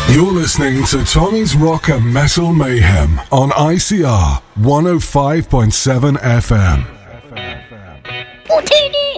You're listening to Tommy's Rock and Metal Mayhem on ICR 105.7 FM. Houdini!